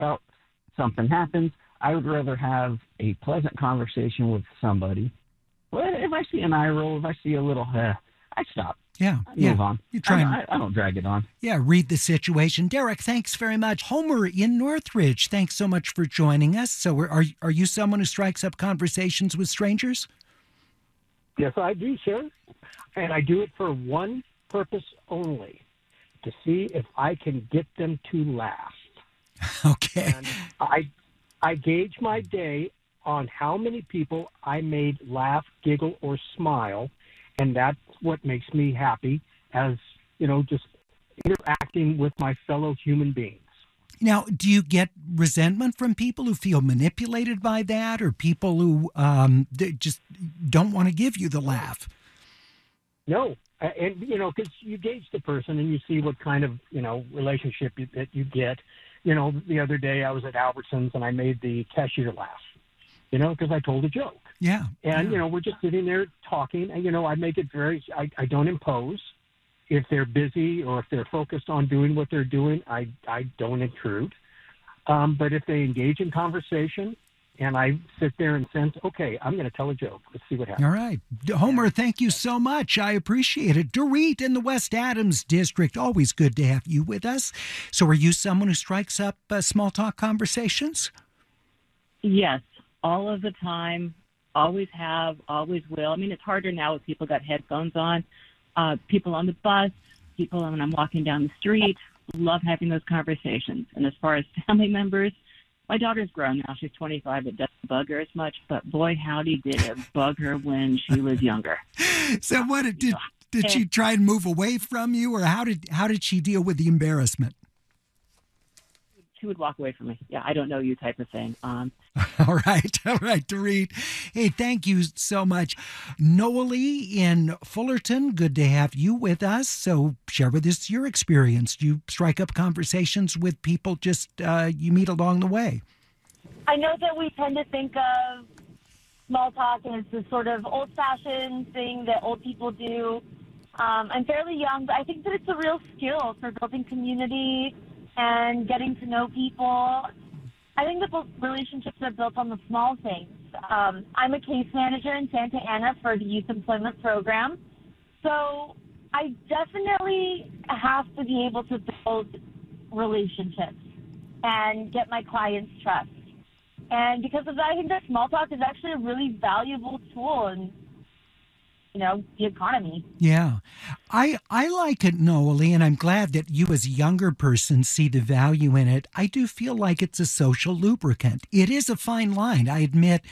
out, something happens. I would rather have a pleasant conversation with somebody. Well, if I see an eye roll, if I see a little, I stop. Yeah. I move on. You try I don't drag it on. Yeah, read the situation. Derek, thanks very much. Homer in Northridge, thanks so much for joining us. So are you someone who strikes up conversations with strangers? Yes, I do, sir. And I do it for one purpose only, to see if I can get them to laugh. Okay. And I gauge my day on how many people I made laugh, giggle, or smile, and that's what makes me happy as, just interacting with my fellow human beings. Now, do you get resentment from people who feel manipulated by that, or people who just don't want to give you the laugh? No. And, because you gauge the person and you see what kind of, relationship that you get. The other day I was at Albertsons and I made the cashier laugh, because I told a joke. Yeah. And, we're just sitting there talking. And, I make it I don't impose. If they're busy or if they're focused on doing what they're doing, I don't intrude. But if they engage in conversation and I sit there and sense, okay, I'm going to tell a joke. Let's see what happens. All right. Homer, thank you so much. I appreciate it. Dorit in the West Adams District, always good to have you with us. So are you someone who strikes up small talk conversations? Yes, all of the time. Always have, always will. I mean, it's harder now with people got headphones on. People on the bus, people when I'm walking down the street, love having those conversations. And as far as family members, my daughter's grown now. She's 25. It doesn't bug her as much, but boy, howdy did it bug her when she was younger. So what did she try and move away from you, or how did she deal with the embarrassment? She would walk away from me. Yeah, I don't know you type of thing. All right, Dorit. Hey, thank you so much. Noelle in Fullerton, good to have you with us. So share with us your experience. Do you strike up conversations with people just you meet along the way? I know that we tend to think of small talk as this sort of old-fashioned thing that old people do. I'm fairly young, but I think that it's a real skill for building community and getting to know people. I think the relationships are built on the small things. I'm a case manager in Santa Ana for the Youth Employment Program. So I definitely have to be able to build relationships and get my clients' trust. And because of that, I think that small talk is actually a really valuable tool in, the economy. Yeah. I like it, Noelle, and I'm glad that you as a younger person see the value in it. I do feel like it's a social lubricant. It is a fine line. I admit,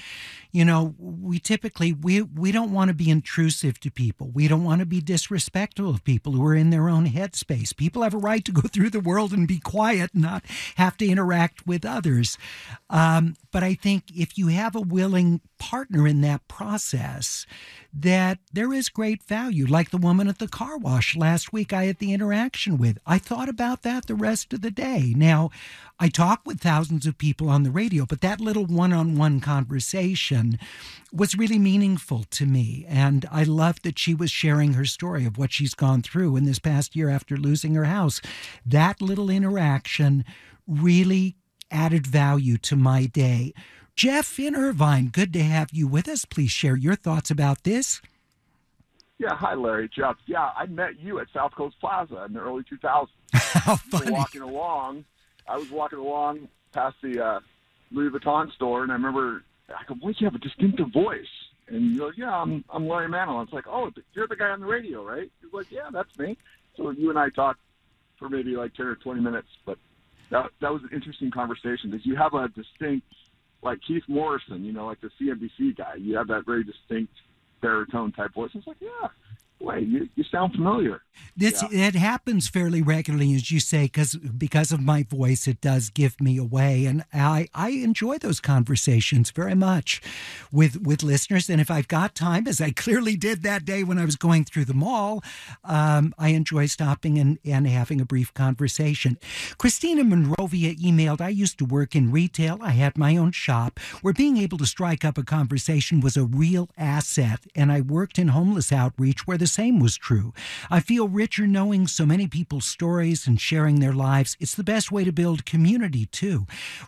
we typically, we don't want to be intrusive to people. We don't want to be disrespectful of people who are in their own headspace. People have a right to go through the world and be quiet, not have to interact with others. But I think if you have a willing partner in that process, that there is great value. Like the woman at the car wash last week I had the interaction with. I thought about that the rest of the day. Now, I talk with thousands of people on the radio, but that little one-on-one conversation was really meaningful to me. And I loved that she was sharing her story of what she's gone through in this past year after losing her house. That little interaction really added value to my day. Jeff in Irvine, good to have you with us. Please share your thoughts about this. Yeah, hi, Larry. Jeff. Yeah, I met you at South Coast Plaza in the early 2000s. How funny. I was walking along past the Louis Vuitton store, and I remember, I go, boy, you have a distinctive voice. And you're like, yeah, I'm Larry Manilow. It's like, oh, you're the guy on the radio, right? He's like, yeah, that's me. So you and I talked for maybe like 10 or 20 minutes, but that was an interesting conversation because you have a distinct, like Keith Morrison, like the CNBC guy. You have that very distinct baritone type voice. It's like, yeah, wait, you sound familiar. It happens fairly regularly, as you say, because of my voice, it does give me away. And I enjoy those conversations very much with listeners. And if I've got time, as I clearly did that day when I was going through the mall, I enjoy stopping and having a brief conversation. Christina Monrovia emailed, I used to work in retail. I had my own shop where being able to strike up a conversation was a real asset. And I worked in homeless outreach where the same was true. I feel richer knowing so many people's stories and sharing their lives. It's the best way to build community, too.